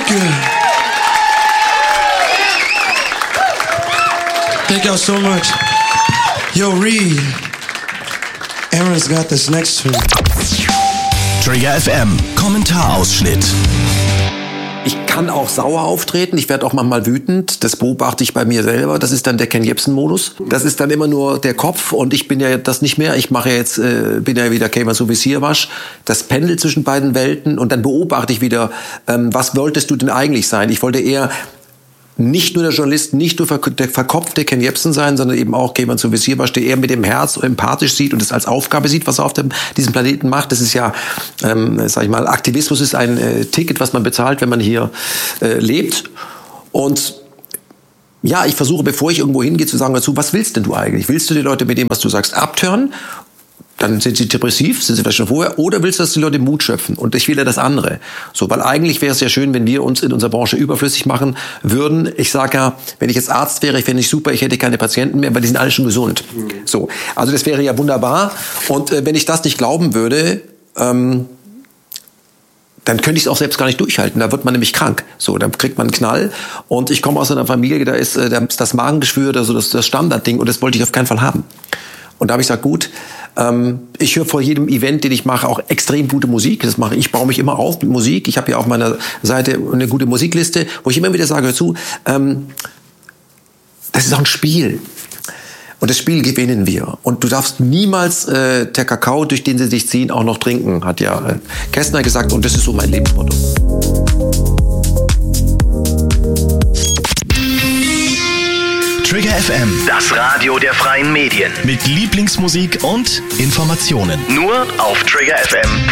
Danke. Thank y'all so much. Yo, Reed. Aaron's got this next tune. Trigger FM, Kommentarausschnitt. Ich kann auch sauer auftreten, ich werde auch manchmal wütend, das beobachte ich bei mir selber, das ist dann der Ken Jebsen-Modus. Das ist dann immer nur der Kopf und ich bin ja das nicht mehr, ich mache ja jetzt, bin ja wieder Kämer so wie Sierwasch, das pendelt zwischen beiden Welten und dann beobachte ich wieder, was wolltest du denn eigentlich sein? Ich wollte eher nicht nur der Journalist, nicht nur der verkopfte Ken Jebsen sein, sondern eben auch Kämer so wie Sierwasch, der eher mit dem Herz empathisch sieht und es als Aufgabe sieht, was er auf diesem Planeten macht. Das ist ja, sag ich mal, Aktivismus ist ein Ticket, was man bezahlt, wenn man hier lebt. Und ja, ich versuche, bevor ich irgendwo hingehe, zu sagen dazu, was willst denn du eigentlich? Willst du die Leute mit dem, was du sagst, abtören? Dann sind sie depressiv, sind sie vielleicht schon vorher. Oder willst du, dass die Leute Mut schöpfen? Und ich will ja das andere. So, weil eigentlich wäre es ja schön, wenn wir uns in unserer Branche überflüssig machen würden. Ich sage ja, wenn ich jetzt Arzt wäre, ich fände ich super, ich hätte keine Patienten mehr, weil die sind alle schon gesund. So, also das wäre ja wunderbar. Und wenn ich das nicht glauben würde, dann könnte ich es auch selbst gar nicht durchhalten. Da wird man nämlich krank. So, dann kriegt man einen Knall. Und ich komme aus einer Familie, da ist das Magengeschwür, also das Standardding. Und das wollte ich auf keinen Fall haben. Und da habe ich gesagt, gut, ich höre vor jedem Event, den ich mache, auch extrem gute Musik. Das mache ich, baue mich immer auf mit Musik. Ich habe ja auf meiner Seite eine gute Musikliste, wo ich immer wieder sage, hör zu, das ist auch ein Spiel. Und das Spiel gewinnen wir. Und du darfst niemals der Kakao, durch den sie sich ziehen, auch noch trinken, hat ja Kästner gesagt. Und das ist so mein Lebensmotto. Trigger FM, das Radio der freien Medien. Mit Lieblingsmusik und Informationen. Nur auf triggerfm.de.